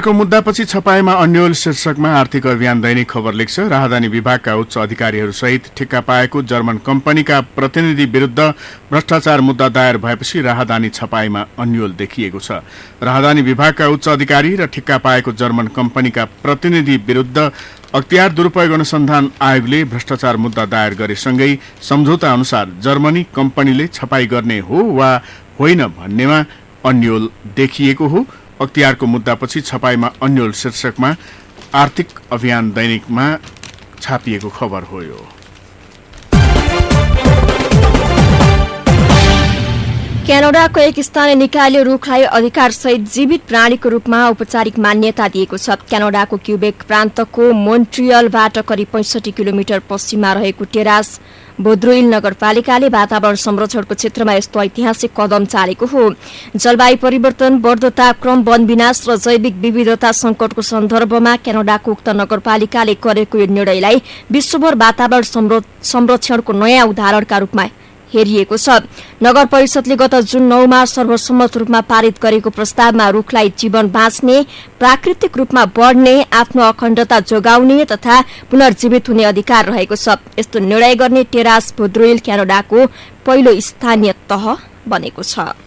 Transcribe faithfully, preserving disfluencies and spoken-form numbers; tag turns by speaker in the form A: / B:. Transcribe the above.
A: अख्तियारको मुद्दापछि छपाईमा अन्यल शीर्षकमा आर्थिक अभियान दैनिक खबर लेख्छ। राहदानी विभागका उच्च अधिकारीहरूसहित ठेक्का पाएको जर्मन कम्पनीका प्रतिनिधि विरुद्ध भ्रष्टाचार मुद्दा दायर भएपछि राहदानी छपाईमा अन्यल देखिएको छ। राहदानी विभागका उच्च अधिकारी र ठेक्का पाएको जर्मन कम्पनीका प्रतिनिधि विरुद्ध अख्तियार दुरूपयोग अनुसन्धान आयोगले भ्रष्टाचार मुद्दा दायर गरेसँगै सम्झौता अनुसार जर्मनी कम्पनीले छपाई गर्ने हो वा होइन भन्नेमा अन्यल देखिएको हो। अख्तियारको मुद्दापछि छपाईमा अन्यल शीर्षकमा आर्थिक अभियान दैनिकमा छापिएको खबर हो यो।
B: क्यानाडाको एक स्थानीय निकायले रुखलाई अधिकारसहित जीवित प्राणीको रूपमा औपचारिक मान्यता दिएको छ। क्यानाडाको क्युबेक प्रान्तको मोन्ट्रियलबाट करिब पैंसठी किलोमिटर पश्चिममा रहेको टेरास भोद्रोइल नगरपालिकाले वातावरण संरक्षणको क्षेत्रमा यस्तो ऐतिहासिक कदम चालेको हो। जलवायु परिवर्तन, बढ्दो तापक्रम, वन विनाश र जैविक विविधता संकटको सन्दर्भमा क्यानाडाको उक्त नगरपालिकाले गरेको यो निर्णयलाई विश्वभर वातावरण संरक्षणको नयाँ उदाहरणका रूपमा हेरिएको छ। नगर परिषदले गत जुन नौमा सर्वसम्मत रूपमा पारित गरेको प्रस्तावमा रुखलाई जीवन बाँच्ने, प्राकृतिक रूपमा बढ्ने, आफ्नो अखण्डता जोगाउने तथा पुनर्जीवित हुने अधिकार रहेको छ। यस्तो निर्णय गर्ने टेरास भोद्रोइल क्यानाडाको पहिलो स्थानीय तह बनेको छ।